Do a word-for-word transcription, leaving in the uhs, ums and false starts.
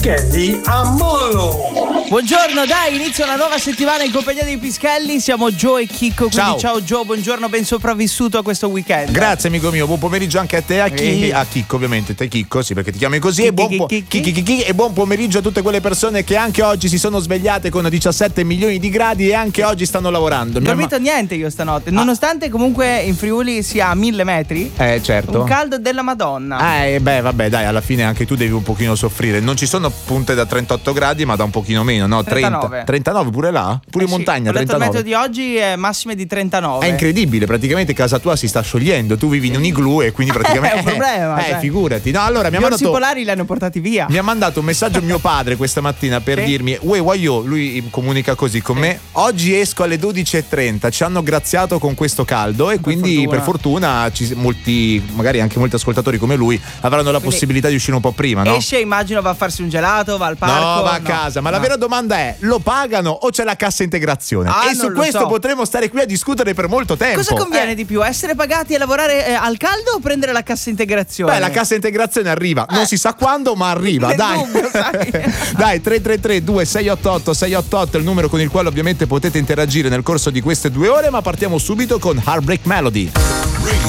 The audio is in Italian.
Pischelli a mollo. Buongiorno, dai, inizia una nuova settimana in compagnia dei Pischelli. Siamo Joe e Chicco. Quindi ciao, ciao Joe, buongiorno, ben sopravvissuto a questo weekend. Grazie amico mio, buon pomeriggio anche a te, a chi? Eh. A Chicco ovviamente, te Chicco, sì, perché ti chiami così. Chi, E buon, chi, po- chi, chi? chi, chi, chi, e buon pomeriggio a tutte quelle persone che anche oggi si sono svegliate con diciassette milioni di gradi e anche oggi stanno lavorando. Non ho dormito ma... niente io stanotte, nonostante comunque in Friuli sia a mille metri. Eh certo. Un caldo della Madonna. Eh beh vabbè dai, alla fine anche tu devi un pochino soffrire. Non ci sono punte da trentotto gradi, ma da un pochino meno, no? trentanove. trentanove pure là? Pure eh in montagna, sì, trentanove. Il meteo di oggi è massime di trentanove. È incredibile, praticamente casa tua si sta sciogliendo, tu vivi in un igloo e quindi praticamente è un problema. Eh, cioè. figurati. No, allora mi ha Gli orsi mandato polari li hanno portati via. Mi ha mandato un messaggio mio padre questa mattina per sì? dirmi: "Uè, Waio", lui comunica così con sì. me: "Oggi esco alle dodici e trenta". Ci hanno graziato con questo caldo e per quindi fortuna. per fortuna ci, molti, magari anche molti ascoltatori come lui avranno la quindi possibilità di uscire un po' prima, no? Esce, immagino, va a farsi un gelato, va al parco. No, va a no. casa, ma no. la vera domanda è: lo pagano o c'è la cassa integrazione? Ah, e su questo so. potremo stare qui a discutere per molto tempo. Cosa conviene eh. di più? Essere pagati e lavorare eh, al caldo o prendere la cassa integrazione? Beh, la cassa integrazione arriva, eh. non si sa quando, ma arriva. Nel Dai, dubbio, sai? dai, tre tre tre due sei otto otto sei otto otto è il numero con il quale ovviamente potete interagire nel corso di queste due ore, ma partiamo subito con Heartbreak Melody. Radio